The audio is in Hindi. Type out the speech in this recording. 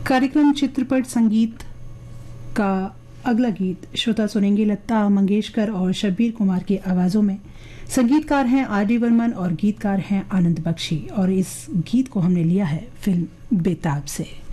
कार्यक्रम चित्रपट संगीत का अगला गीत श्रोता सुनेंगे लता मंगेशकर और शब्बीर कुमार की आवाज़ों में। संगीतकार हैं आर डी बर्मन और गीतकार हैं आनंद बख्शी, और इस गीत को हमने लिया है फिल्म बेताब से।